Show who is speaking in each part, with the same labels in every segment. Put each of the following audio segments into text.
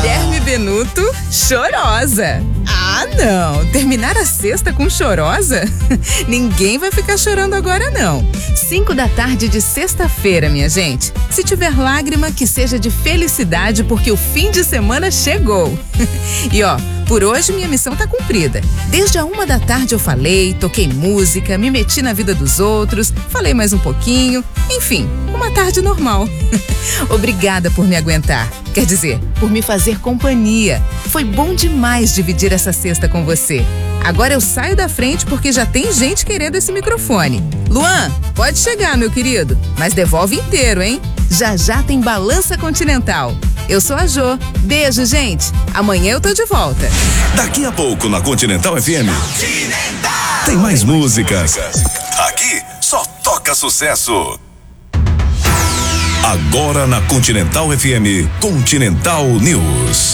Speaker 1: Guilherme Benuto, chorosa. Ah, não. Terminar a sexta com chorosa? Ninguém vai ficar chorando agora, não. 5 da tarde de sexta-feira, minha gente. Se tiver lágrima, que seja de felicidade, porque o fim de semana chegou. E ó, por hoje minha missão tá cumprida. Desde a 1 da tarde eu falei, toquei música, me meti na vida dos outros, falei mais um pouquinho. Enfim, uma tarde normal. Obrigada por me aguentar. Quer dizer, por me fazer companhia. Foi bom demais dividir essa sexta com você. Agora eu saio da frente porque já tem gente querendo esse microfone. Luan, pode chegar, meu querido, mas devolve inteiro, hein? Já já tem Balança Continental. Eu sou a Jô. Beijo, gente. Amanhã eu tô de volta.
Speaker 2: Daqui a pouco na Continental FM. Tem mais músicas. Aqui só toca sucesso. Agora na Continental FM, Continental News.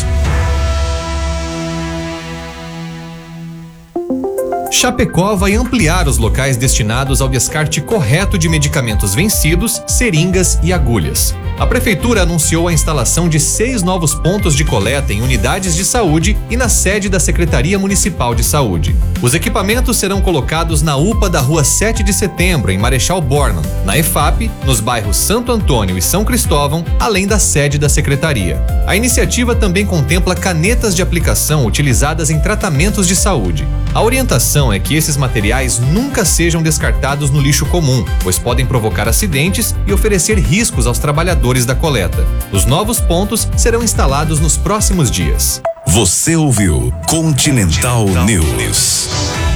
Speaker 3: Chapecó vai ampliar os locais destinados ao descarte correto de medicamentos vencidos, seringas e agulhas. A prefeitura anunciou a instalação de 6 novos pontos de coleta em unidades de saúde e na sede da Secretaria Municipal de Saúde. Os equipamentos serão colocados na UPA da Rua 7 de Setembro, em Marechal Bormann, na EFAP, nos bairros Santo Antônio e São Cristóvão, além da sede da Secretaria. A iniciativa também contempla canetas de aplicação utilizadas em tratamentos de saúde. A orientação é que esses materiais nunca sejam descartados no lixo comum, pois podem provocar acidentes e oferecer riscos aos trabalhadores da coleta. Os novos pontos serão instalados nos próximos dias.
Speaker 2: Você ouviu Continental News.